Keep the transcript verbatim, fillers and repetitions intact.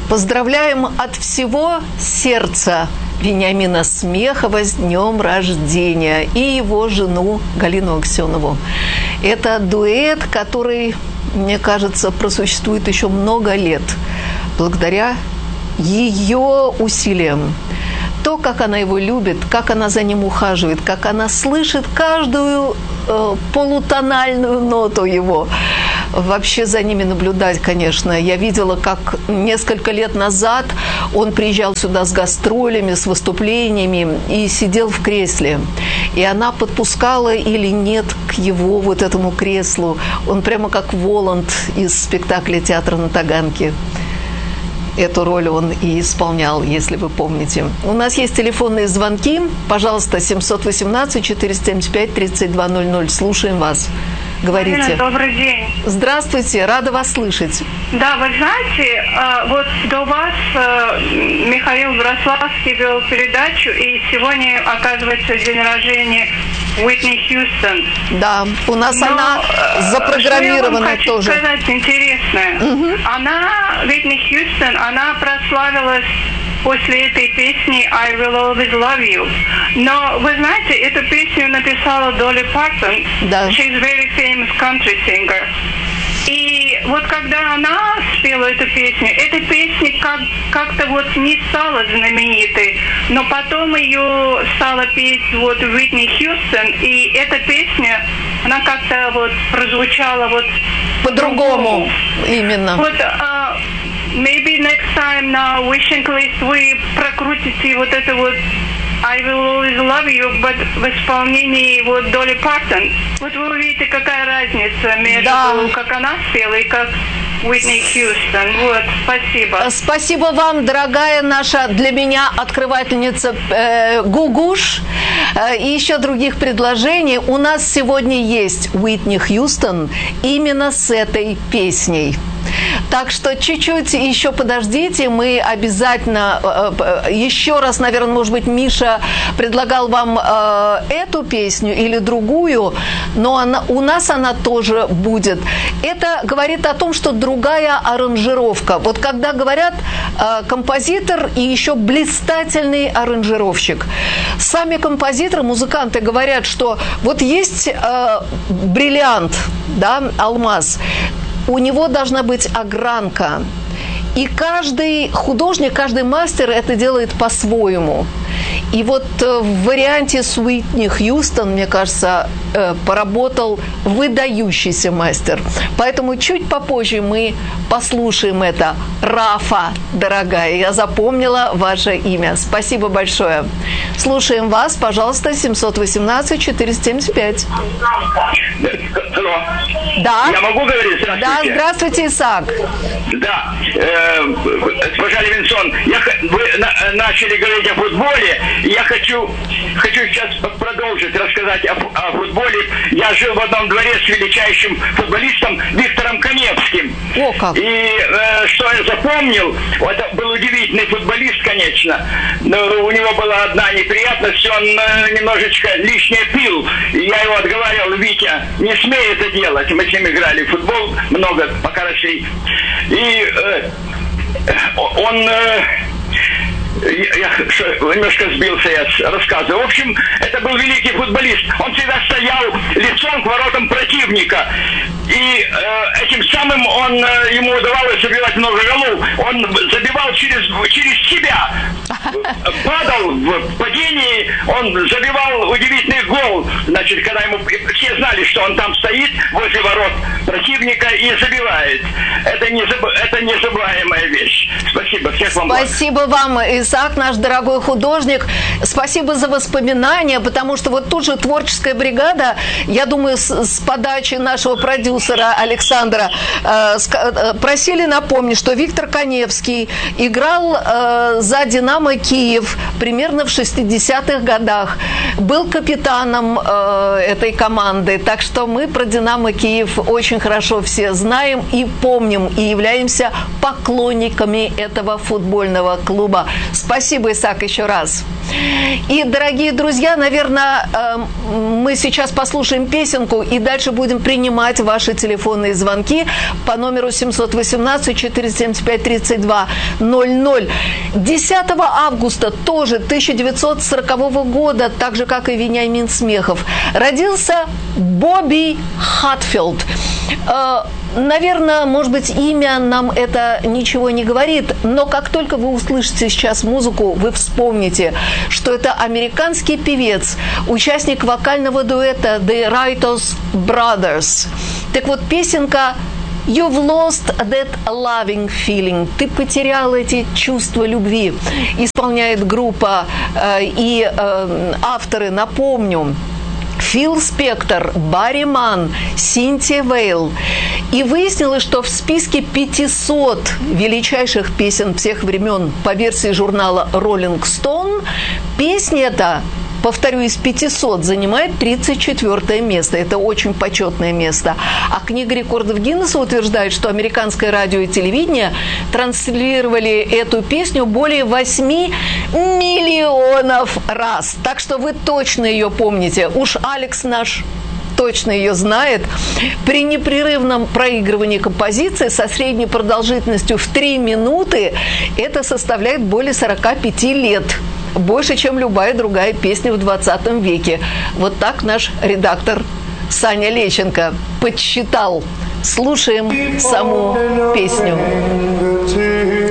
Поздравляем от всего сердца Вениамина Смехова с днем рождения и его жену Галину Аксенову. Это дуэт, который, мне кажется, просуществует еще много лет благодаря ее усилиям. То, как она его любит, как она за ним ухаживает, как она слышит каждую э, полутональную ноту его. Вообще за ними наблюдать, конечно. Я видела, как несколько лет назад он приезжал сюда с гастролями, с выступлениями и сидел в кресле. И она подпускала или нет к его вот этому креслу. Он прямо как Воланд из спектакля «Театра на Таганке». Эту роль он и исполнял, если вы помните. У нас есть телефонные звонки. Пожалуйста, семь один восемь четыреста семьдесят пять тридцать два ноль ноль. Слушаем вас. Говорите. Марина, добрый день. Здравствуйте, рада вас слышать. Да, вы знаете, вот до вас Михаил Браславский вел передачу, и сегодня, оказывается, день рождения Уитни Хьюстон. Да, у нас Но, она запрограммирована что я вам тоже. хочу сказать интересное. Угу. Она, Уитни Хьюстон, она прославилась после этой песни «I will always love you». Но, вы знаете, эту песню написала Долли Партон. Да. She's very famous country singer. И вот когда она спела эту песню, эта песня как, как-то вот не стала знаменитой, но потом ее стала петь вот Уитни Хьюстон, и эта песня, она как-то вот прозвучала вот по-другому. Именно. Вот, uh, maybe next time на Wishing List вы прокрутите вот это вот I will always love you, but в исполнении вот Долли Партон. Вот вы увидите, какая разница между, да. как она спела и как Уитни Хьюстон. Вот, спасибо. Спасибо вам, дорогая наша, для меня открывательница э, Гугуш. Э, и еще других предложений. У нас сегодня есть Уитни Хьюстон именно с этой песней. Так что чуть-чуть еще подождите, мы обязательно, э, еще раз, наверное, может быть, Миша предлагал вам э, эту песню или другую, но она, у нас она тоже будет. Это говорит о том, что другая аранжировка. Вот когда говорят э, композитор и еще блистательный аранжировщик. Сами композиторы, музыканты говорят, что вот есть э, бриллиант, да, алмаз, у него должна быть огранка. И каждый художник, каждый мастер это делает по-своему. И вот в варианте с Уитни Хьюстон, мне кажется, поработал выдающийся мастер. Поэтому чуть попозже мы послушаем это. Рафа, дорогая, я запомнила ваше имя. Спасибо большое. Слушаем вас, пожалуйста, семь один восемь четыреста семьдесят пять. Алло. Да. Я могу говорить? Здравствуйте. Да, здравствуйте, Исаак. Да. Э, госпожа Левинсон, я, вы на, начали говорить о футболе. Я хочу, хочу сейчас продолжить рассказать о, о футболе. Я жил в одном дворе с величайшим футболистом Виктором Коневским. О, как. И э, что я запомнил, это был удивительный футболист, конечно. Но у него была одна неприятность, он э, немножечко лишнее пил. И я его отговаривал: Витя, не смей это делать. Мы с ним играли в футбол много, пока росли. И э, он... Э, Я, я немножко сбился я с рассказа. В общем, это был великий футболист. Он всегда стоял лицом к воротам противника. И э, этим самым он, э, ему удавалось забивать много голов. Он забивал через, через себя. Падал в падении, он забивал удивительный гол. Значит, когда ему... Все знали, что он там стоит возле ворот противника и забивает. Это, не заб... это незабываемая вещь. Спасибо. Всех вам благ. Спасибо вам, Исаак, наш дорогой художник. Спасибо за воспоминания, потому что вот тут же творческая бригада, я думаю, с, с подачи нашего продюсера Александра, э, э, просили напомнить, что Виктор Коневский играл э, за «Динамо Киев» примерно в шестидесятых годах. Был капитаном э, этой команды. Так что мы про «Динамо Киев» очень хорошо все знаем и помним, и являемся поклонниками этого футбольного клуба. Спасибо, Исаак, еще раз. И, дорогие друзья, наверное, мы сейчас послушаем песенку и дальше будем принимать ваши телефонные звонки по номеру семь один восемь четыре семь пять три два ноль ноль. десятого августа тоже тысяча девятьсот сорокового года, так же, как и Вениамин Смехов, родился Бобби Хатфилд. Наверное, может быть, имя нам это ничего не говорит, но как только вы услышите сейчас музыку, вы вспомните, что это американский певец, участник вокального дуэта The Wrightos Brothers. Так вот, песенка «You've lost that loving feeling». Ты потерял эти чувства любви. Исполняет группа э, и э, авторы, напомню, Фил Спектор, Барри Манн, Синтия Вейл. И выяснилось, что в списке пятисот величайших песен всех времен по версии журнала Rolling Stone песня эта, повторю, из пятисот занимает тридцать четвёртое место. Это очень почетное место. А книга рекордов Гиннесса утверждает, что американское радио и телевидение транслировали эту песню более восьми миллионов раз. Так что вы точно ее помните. Уж Алекс наш точно ее знает. При непрерывном проигрывании композиции со средней продолжительностью в три минуты это составляет более сорока пяти лет. Больше, чем любая другая песня в двадцатом веке. Вот так наш редактор Саня Лещенко подсчитал. Слушаем саму песню.